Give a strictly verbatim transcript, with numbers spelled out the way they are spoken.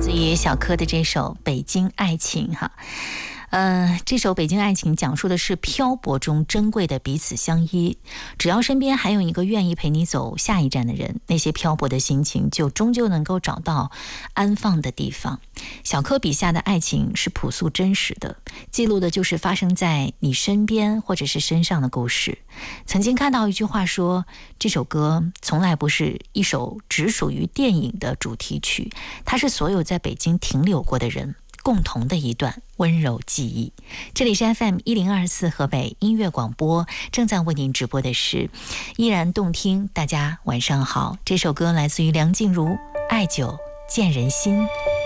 自于小柯的这首《北京爱情》哈。呃，这首《北京爱情》讲述的是漂泊中珍贵的彼此相依，只要身边还有一个愿意陪你走下一站的人，那些漂泊的心情就终究能够找到安放的地方。小柯笔下的爱情是朴素真实的，记录的就是发生在你身边或者是身上的故事。曾经看到一句话说，这首歌从来不是一首只属于电影的主题曲，它是所有在北京停留过的人共同的一段温柔记忆。这里是 F M 一零二四河北音乐广播，正在为您直播的是依然动听。大家晚上好，这首歌来自于梁静茹，《爱久见人心》。